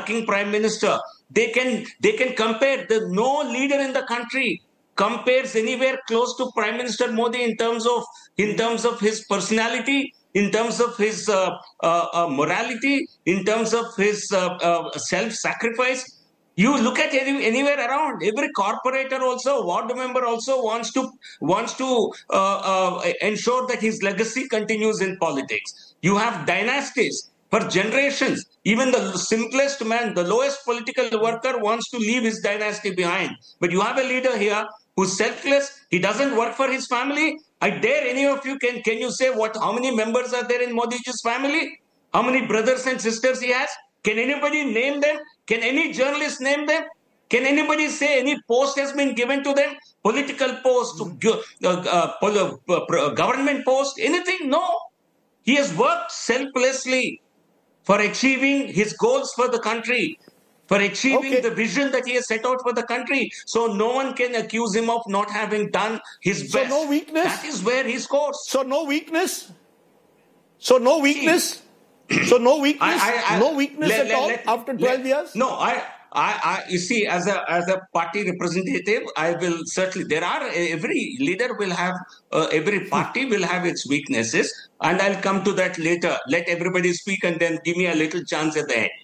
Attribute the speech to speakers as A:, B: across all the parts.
A: working prime minister. They can compare. No leader in the country compares anywhere close to Prime Minister Modi in terms of his personality, in terms of his morality, in terms of his self-sacrifice. You look at anywhere around, every corporator also, ward member also wants to ensure that his legacy continues in politics. You have dynasties for generations. Even the simplest man, the lowest political worker wants to leave his dynasty behind. But you have a leader here who's selfless. He doesn't work for his family. I dare any of you, can you say how many members are there in Modi's family? How many brothers and sisters he has? Can anybody name them? Can any journalist name them? Can anybody say any post has been given to them? Political post, government post, anything? No. He has worked selflessly for achieving his goals for the country, for achieving the vision that he has set out for the country. So no one can accuse him of not having done his best.
B: So no weakness?
A: That is where he scores.
B: So no weakness? So no weakness? So no weakness? No weakness at all after 12 years?
A: No, you see, as a party representative, I will certainly, every leader will have, every party will have its weaknesses, and I'll come to that later. Let everybody speak and then give me a little chance at the end.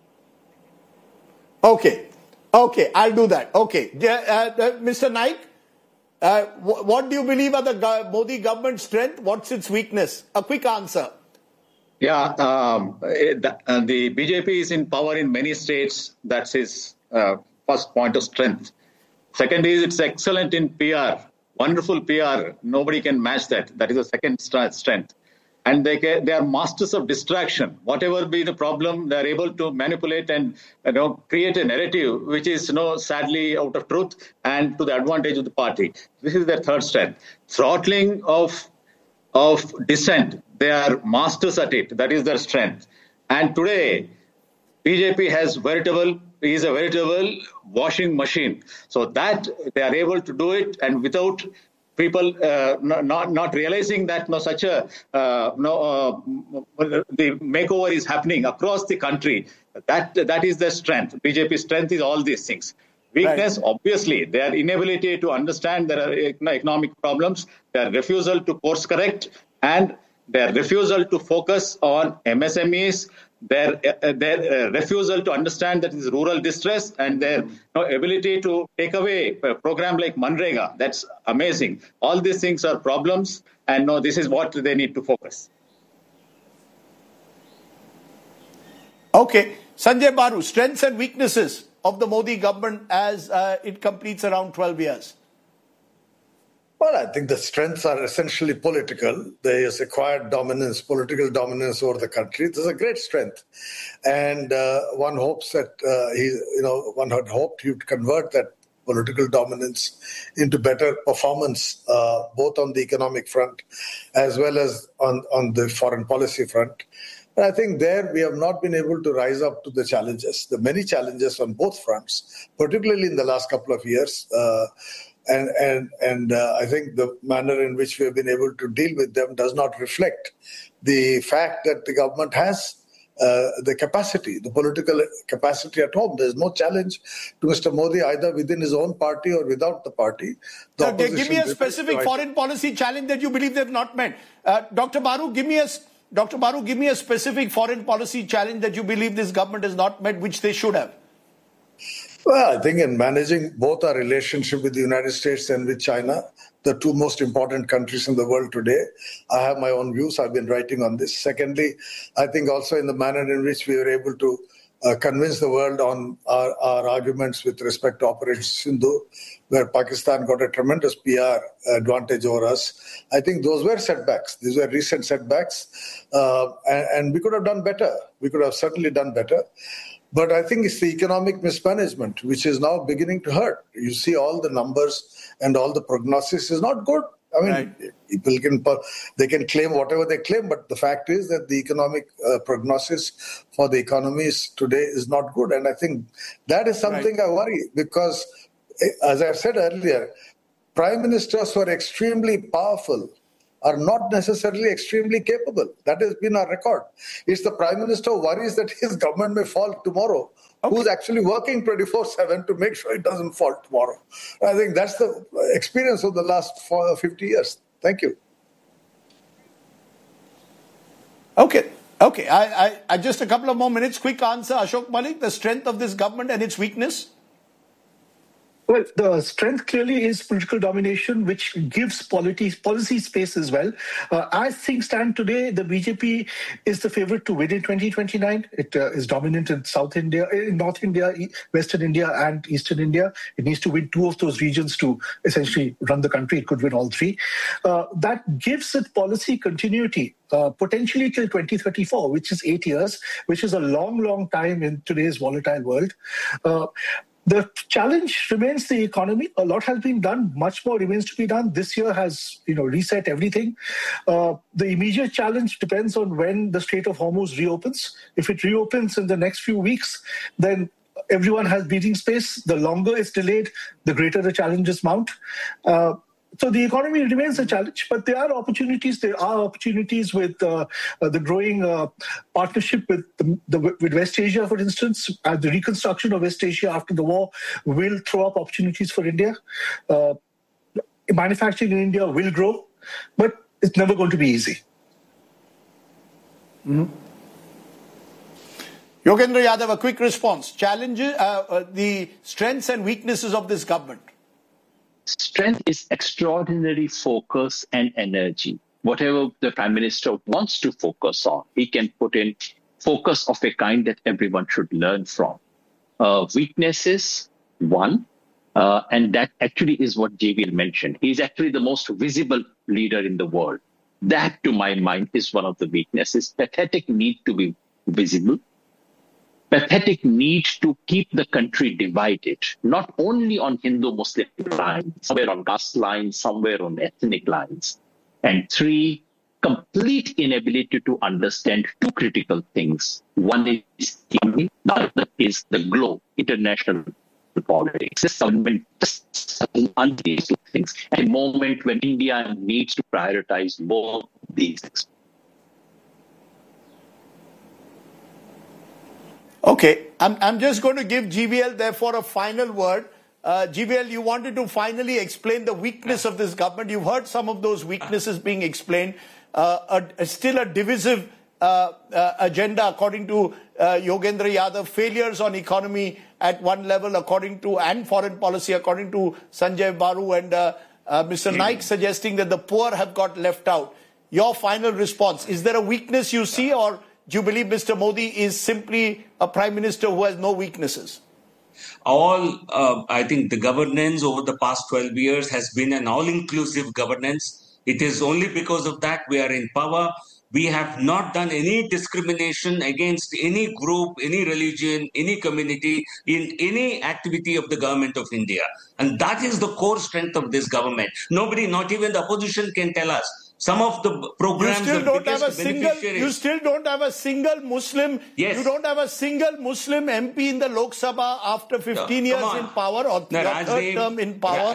B: Okay, I'll do that. Okay, Mr. Naik, what do you believe are the Modi government's strength? What's its weakness? A quick answer.
C: Yeah, the BJP is in power in many states. That's its first point of strength. Second is it's excellent in PR, wonderful PR. Nobody can match that. That is the second strength. And they are masters of distraction. Whatever be the problem, they are able to manipulate and create a narrative which is sadly out of truth and to the advantage of the party. This is their third strength. Throttling of dissent. They are masters at it. That is their strength. And today, BJP is a veritable washing machine. So that they are able to do it, and without people not realizing that the makeover is happening across the country. That is their strength. BJP's strength is all these things. Weakness, obviously, their inability to understand there are economic problems, their refusal to course correct, and their refusal to focus on MSMEs, their refusal to understand that is rural distress, and their ability to take away a program like Manrega. That's amazing. All these things are problems, and this is what they need to focus.
B: Okay. Sanjay Baru, strengths and weaknesses of the Modi government as it completes around 12 years.
D: Well, I think the strengths are essentially political. There is acquired dominance, political dominance over the country. There's a great strength. And one hopes that one had hoped he would convert that political dominance into better performance, both on the economic front as well as on the foreign policy front. But I think there we have not been able to rise up to the challenges, the many challenges on both fronts, particularly in the last couple of years. And I think the manner in which we have been able to deal with them does not reflect the fact that the government has the capacity, the political capacity at home. There is no challenge to Mr. Modi either within his own party or without the party.
B: Give me a specific foreign policy challenge that you believe they've not met. Dr. Baru, give me a specific foreign policy challenge that you believe this government has not met, which they should have.
D: Well, I think in managing both our relationship with the United States and with China, the two most important countries in the world today, I have my own views. I've been writing on this. Secondly, I think also in the manner in which we were able to convince the world on our arguments with respect to Operation Sindhu, where Pakistan got a tremendous PR advantage over us. I think those were setbacks. These were recent setbacks. And we could have done better. We could have certainly done better. But I think it's the economic mismanagement, which is now beginning to hurt. You see all the numbers and all the prognosis is not good. I mean, people can claim whatever they claim, but the fact is that the economic prognosis for the economies today is not good. And I think that is something I worry because, as I said earlier, prime ministers who are extremely powerful are not necessarily extremely capable. That has been our record. It's the prime minister who worries that his government may fall tomorrow who's actually working 24/7 to make sure it doesn't fall tomorrow. I think that's the experience of the last 50 years. Thank you.
B: Okay. I just a couple of more minutes. Quick answer, Ashok Malik, the strength of this government and its weakness?
E: Well, the strength clearly is political domination, which gives policy space as well. As things stand today, the BJP is the favorite to win in 2029. It is dominant in South India, in North India, Western India, and Eastern India. It needs to win 2 of those regions to essentially run the country. It could win all 3. That gives it policy continuity. Potentially till 2034, which is 8 years, which is a long time in today's volatile world. The challenge remains the economy. A lot has been done. Much more remains to be done. This year has, reset everything. The immediate challenge depends on when the Strait of Hormuz reopens. If it reopens in the next few weeks, then everyone has breathing space. The longer it's delayed, the greater the challenges mount. So the economy remains a challenge, but there are opportunities. There are opportunities with the growing partnership with West Asia, for instance. The reconstruction of West Asia after the war will throw up opportunities for India. Manufacturing in India will grow, but it's never going to be easy.
B: Mm-hmm. Yogendra Yadav, a quick response. Challenges, the strengths and weaknesses of this government.
F: Strength is extraordinary focus and energy. Whatever the Prime Minister wants to focus on, he can put in focus of a kind that everyone should learn from. Weaknesses, one, and that actually is what JVL mentioned. He's actually the most visible leader in the world. That, to my mind, is one of the weaknesses. Pathetic need to be visible. Pathetic need to keep the country divided, not only on Hindu-Muslim lines, somewhere on caste lines, somewhere on ethnic lines. And 3, complete inability to understand 2 critical things. One is economy, the other is the globe, international politics. This government just doesn't these things at a moment when India needs to prioritize both these things.
B: Okay, I'm just going to give GVL therefore a final word. GVL, you wanted to finally explain the weakness of this government. You've heard some of those weaknesses being explained. Still a divisive agenda according to Yogendra Yadav. Failures on economy at one level and foreign policy according to Sanjay Baru and Mr. Naik suggesting that the poor have got left out. Your final response. Is there a weakness you see, or do you believe Mr. Modi is simply a prime minister who has no weaknesses?
A: I think the governance over the past 12 years has been an all-inclusive governance. It is only because of that we are in power. We have not done any discrimination against any group, any religion, any community in any activity of the government of India. And that is the core strength of this government. Nobody, not even the opposition, can tell us. Some of the programs
B: you still don't have a single Muslim.
A: Yes.
B: You don't have a single Muslim MP in the Lok Sabha after 15 years in power, or your third term in power.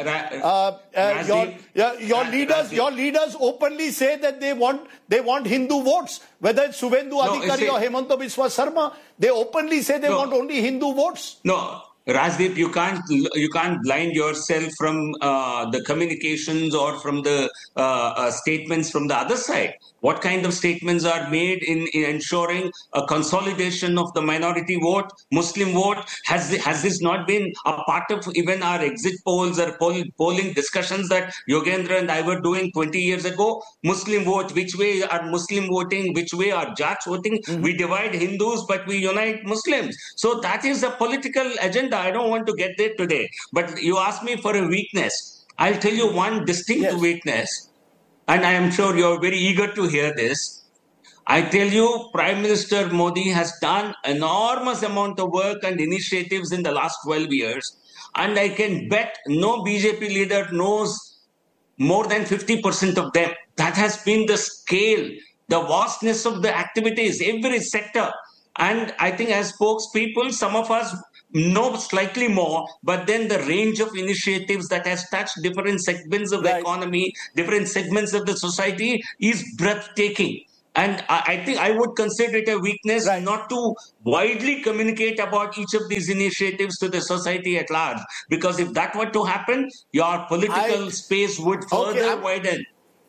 B: Your leaders openly say that they want Hindu votes. Whether it's Suvendu Adhikari or Hemanta Biswa Sarma, they openly say they want only Hindu votes.
A: No. Rajdeep, you can't blind yourself from the communications or from the statements from the other side. What kind of statements are made in ensuring a consolidation of the minority vote, Muslim vote? Has this not been a part of even our exit polls or polling discussions that Yogendra and I were doing 20 years ago? Muslim vote, which way are Muslim voting, which way are Jats voting? Mm-hmm. We divide Hindus, but we unite Muslims. So that is a political agenda. I don't want to get there today. But you asked me for a weakness. I'll tell you one distinct weakness. And I am sure you're very eager to hear this. I tell you, Prime Minister Modi has done enormous amount of work and initiatives in the last 12 years. And I can bet no BJP leader knows more than 50% of them. That has been the scale, the vastness of the activities, every sector. And I think as spokespeople, some of us know slightly more, but then the range of initiatives that has touched different segments of the economy, different segments of the society is breathtaking. And I think I would consider it a weakness not to widely communicate about each of these initiatives to the society at large. Because if that were to happen, your political space would further widen.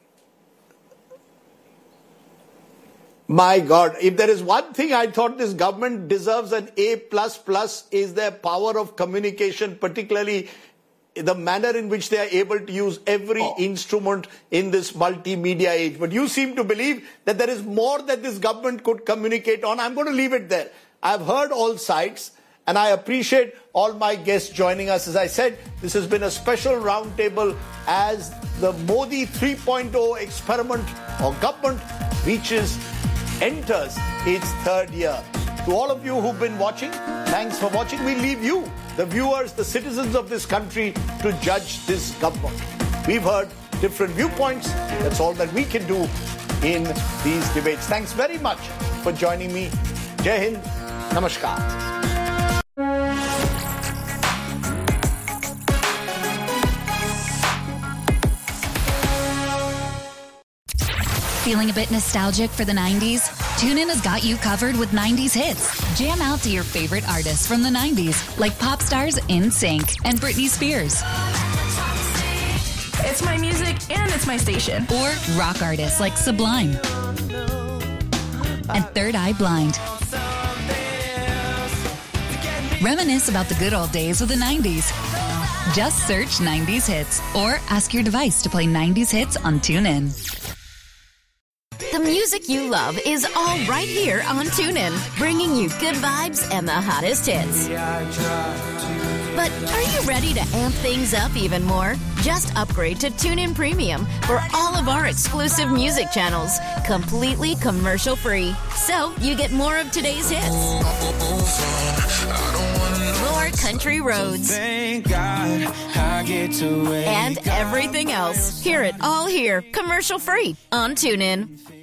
B: My God, if there is one thing I thought this government deserves an A++ is their power of communication, particularly the manner in which they are able to use every instrument in this multimedia age. But you seem to believe that there is more that this government could communicate on. I'm going to leave it there. I've heard all sides and I appreciate all my guests joining us. As I said, this has been a special roundtable as the Modi 3.0 experiment or government enters its third year. To all of you who've been watching, thanks for watching. We leave you, the viewers, the citizens of this country, to judge this government. We've heard different viewpoints. That's all that we can do in these debates. Thanks very much for joining me. Jai Hind. Namaskar.
G: Feeling a bit nostalgic for the 90s? TuneIn has got you covered with 90s hits. Jam out to your favorite artists from the 90s, like pop stars NSYNC and Britney Spears.
H: It's my music and it's my station.
G: Or rock artists like Sublime and Third Eye Blind. Reminisce about the good old days of the 90s. Just search 90s hits or ask your device to play 90s hits on TuneIn.
I: The music you love is all right here on TuneIn, bringing you good vibes and the hottest hits. But are you ready to amp things up even more? Just upgrade to TuneIn Premium for all of our exclusive music channels, completely commercial-free. So you get more of today's hits, more country roads,
J: thank God I get to
I: and everything else. Hear it all here, commercial-free on TuneIn.